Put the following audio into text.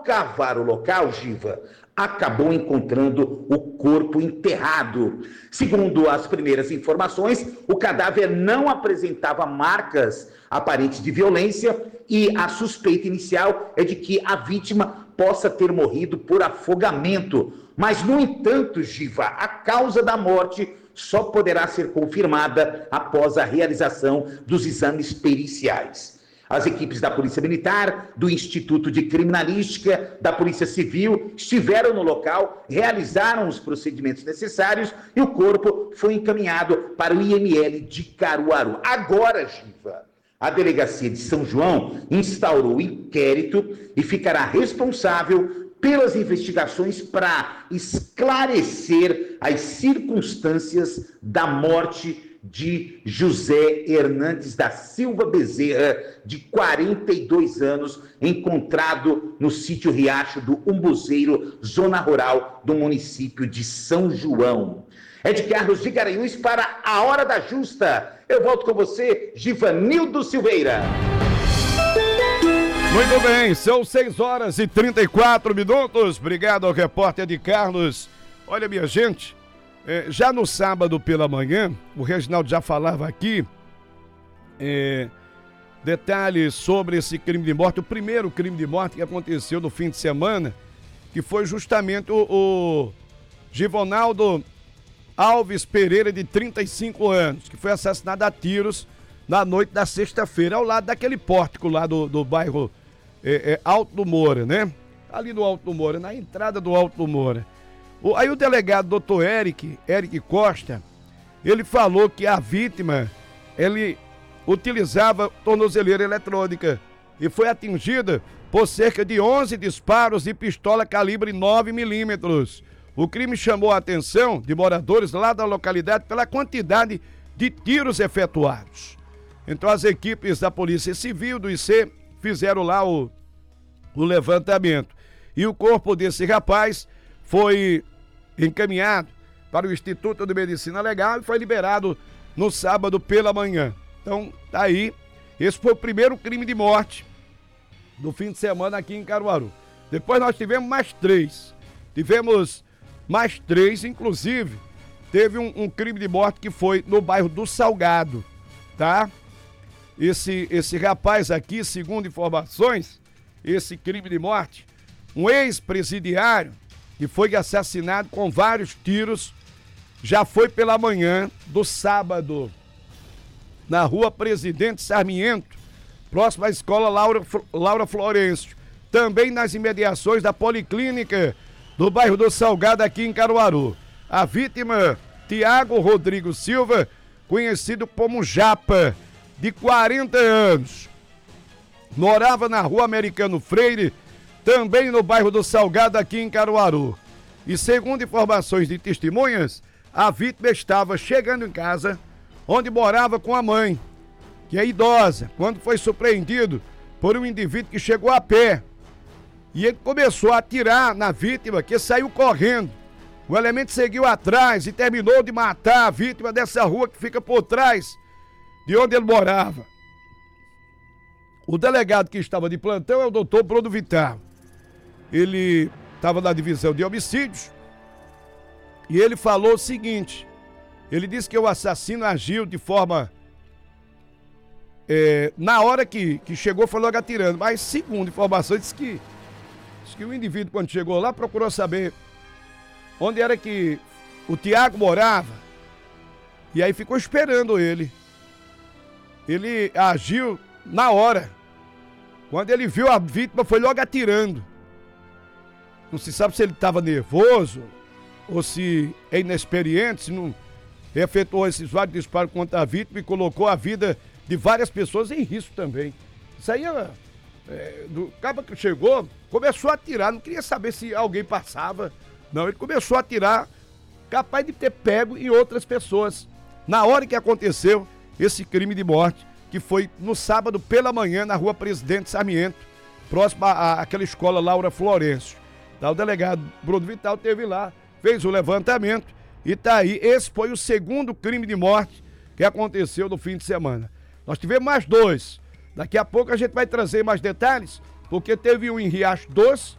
cavar o local, Giva, acabou encontrando o corpo enterrado. Segundo as primeiras informações, o cadáver não apresentava marcas aparentes de violência e a suspeita inicial é de que a vítima possa ter morrido por afogamento. Mas, no entanto, Giva, a causa da morte só poderá ser confirmada após a realização dos exames periciais. As equipes da Polícia Militar, do Instituto de Criminalística, da Polícia Civil estiveram no local, realizaram os procedimentos necessários e o corpo foi encaminhado para o IML de Caruaru. Agora, Giva, a Delegacia de São João instaurou o inquérito e ficará responsável pelas investigações para esclarecer as circunstâncias da morte de José Hernandes da Silva Bezerra, de 42 anos, encontrado no sítio Riacho do Umbuzeiro, zona rural do município de São João. É de Carlos de Garanhuns para a Hora da Justa. Eu volto com você, Givanildo Silveira. Muito bem, são 6h34. Obrigado ao repórter de Carlos. Olha, minha gente, já no sábado pela manhã, o Reginaldo já falava aqui detalhes sobre esse crime de morte, o primeiro crime de morte que aconteceu no fim de semana, que foi justamente o Givonaldo Alves Pereira, de 35 anos, que foi assassinado a tiros na noite da sexta-feira, ao lado daquele pórtico lá do bairro Alto do Moura, né? Ali no Alto do Moura, na entrada do Alto do Moura. Aí o delegado doutor Eric Costa, ele falou que a vítima, ele utilizava tornozeleira eletrônica e foi atingida por cerca de 11 disparos de pistola calibre 9mm. O crime chamou a atenção de moradores lá da localidade pela quantidade de tiros efetuados. Então as equipes da Polícia Civil, do IC, fizeram lá o levantamento. E o corpo desse rapaz foi encaminhado para o Instituto de Medicina Legal e foi liberado no sábado pela manhã. Então, tá aí. Esse foi o primeiro crime de morte do fim de semana aqui em Caruaru. Depois nós tivemos mais três. Inclusive, teve um crime de morte que foi no bairro do Salgado, tá? Esse rapaz aqui, segundo informações, esse crime de morte, um ex-presidiário que foi assassinado com vários tiros, já foi pela manhã do sábado, na rua Presidente Sarmiento, próximo à escola Laura Florencio, também nas imediações da Policlínica do bairro do Salgado, aqui em Caruaru. A vítima, Tiago Rodrigo Silva, conhecido como Japa, de 40 anos, morava na rua Americano Freire, também no bairro do Salgado, aqui em Caruaru. E segundo informações de testemunhas, a vítima estava chegando em casa, onde morava com a mãe, que é idosa, quando foi surpreendido por um indivíduo que chegou a pé. E ele começou a atirar na vítima, que saiu correndo. O elemento seguiu atrás e terminou de matar a vítima dessa rua que fica por trás de onde ele morava. O delegado que estava de plantão é o doutor Bruno Vitar. Ele estava na divisão de homicídios e ele falou o seguinte: ele disse que o assassino agiu de forma... na hora que chegou foi logo atirando, mas segundo informações diz que o indivíduo, quando chegou lá, procurou saber onde era que o Tiago morava e aí ficou esperando ele. Ele agiu na hora. Quando ele viu a vítima, foi logo atirando. Não se sabe se ele estava nervoso ou se é inexperiente, se não efetuou esses vários disparos contra a vítima e colocou a vida de várias pessoas em risco também. Isso aí do cabo que chegou, começou a atirar, não queria saber se alguém passava. Não, ele começou a atirar, capaz de ter pego em outras pessoas. Na hora que aconteceu esse crime de morte, que foi no sábado pela manhã, na rua Presidente Sarmiento, próximo àquela escola Laura Florencio. Tá, o delegado Bruno Vital esteve lá, fez o levantamento e tá aí. Esse foi o segundo crime de morte que aconteceu no fim de semana. Nós tivemos mais dois. Daqui a pouco a gente vai trazer mais detalhes, porque teve um em Riacho Doce